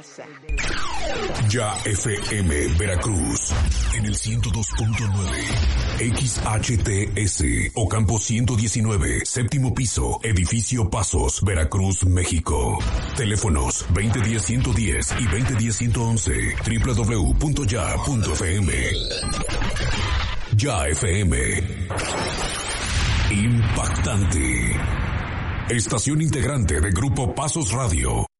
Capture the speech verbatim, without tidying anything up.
casa. Ya F M Veracruz en el ciento dos punto nueve, X H T S Ocampo ciento diecinueve, séptimo piso, edificio Pasos, Veracruz, México. Teléfonos veinte diez ciento diez y veinte diez ciento once, doble u doble u doble u punto ya punto f m. Ya F M. Impactante. Estación integrante de Grupo Pasos Radio.